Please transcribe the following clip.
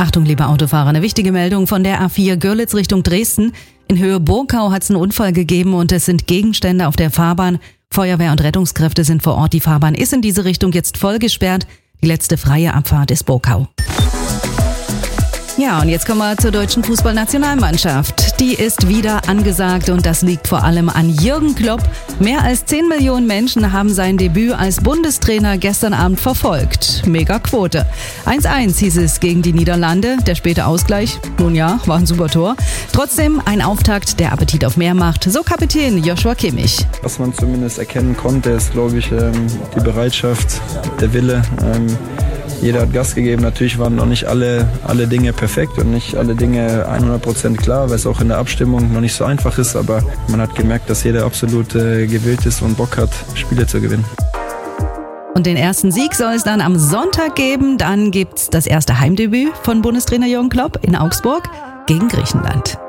Achtung, liebe Autofahrer, eine wichtige Meldung von der A4 Görlitz Richtung Dresden. In Höhe Burgau hat es einen Unfall gegeben und es sind Gegenstände auf der Fahrbahn. Feuerwehr und Rettungskräfte sind vor Ort. Die Fahrbahn ist in diese Richtung jetzt voll gesperrt. Die letzte freie Abfahrt ist Burgau. Ja, und jetzt kommen wir zur deutschen Fußballnationalmannschaft. Die ist wieder angesagt und das liegt vor allem an Jürgen Klopp. Mehr als 10 Millionen Menschen haben sein Debüt als Bundestrainer gestern Abend verfolgt. Mega Quote. 1:1 hieß es gegen die Niederlande. Der späte Ausgleich, nun ja, war ein super Tor. Trotzdem ein Auftakt, der Appetit auf mehr macht. So Kapitän Joshua Kimmich. Was man zumindest erkennen konnte, ist, glaube ich, die Bereitschaft, der Wille. Jeder hat Gas gegeben. Natürlich waren noch nicht alle Dinge perfekt und nicht alle Dinge 100% klar, weil es auch in der Abstimmung noch nicht so einfach ist. Aber man hat gemerkt, dass jeder absolut gewillt ist und Bock hat, Spiele zu gewinnen. Und den ersten Sieg soll es dann am Sonntag geben. Dann gibt's das erste Heimdebüt von Bundestrainer Jürgen Klopp in Augsburg gegen Griechenland.